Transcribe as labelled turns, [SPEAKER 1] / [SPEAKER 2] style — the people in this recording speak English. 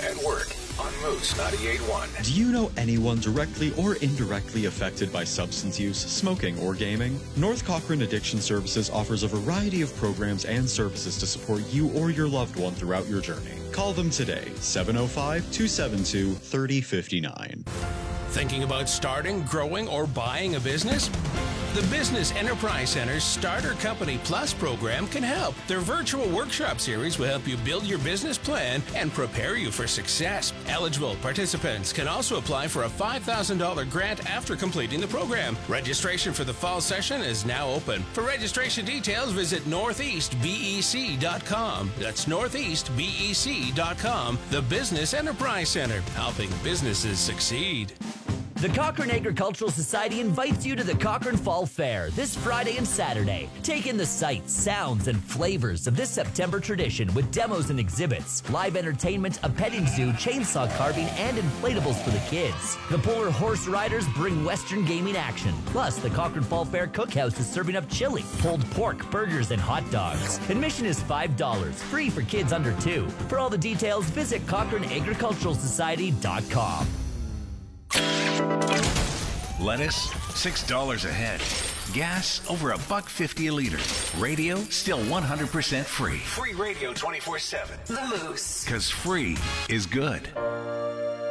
[SPEAKER 1] at work on Moose 98.1.
[SPEAKER 2] Do you know anyone directly or indirectly affected by substance use, smoking, or gaming? North Cochrane Addiction Services offers a variety of programs and services to support you or your loved one throughout your journey. Call them today, 705-272-3059.
[SPEAKER 3] Thinking about starting, growing, or buying a business? The Business Enterprise Center's Starter Company Plus program can help. Their virtual workshop series will help you build your business plan and prepare you for success. Eligible participants can also apply for a $5,000 grant after completing the program. Registration for the fall session is now open. For registration details, visit northeastbec.com. That's northeastbec.com. The Business Enterprise Center, helping businesses succeed.
[SPEAKER 4] The Cochrane Agricultural Society invites you to the Cochrane Fall Fair this Friday and Saturday. Take in the sights, sounds, and flavors of this September tradition with demos and exhibits, live entertainment, a petting zoo, chainsaw carving, and inflatables for the kids. The Polar Horse Riders bring Western gaming action. Plus, the Cochrane Fall Fair Cookhouse is serving up chili, pulled pork, burgers, and hot dogs. Admission is $5, free for kids under 2. For all the details, visit CochraneAgriculturalSociety.com.
[SPEAKER 5] Lettuce, $6 a head. Gas, over $1.50 a liter. Radio, still 100% free.
[SPEAKER 1] Free radio 24/7.
[SPEAKER 6] The Moose.
[SPEAKER 5] Because free is good.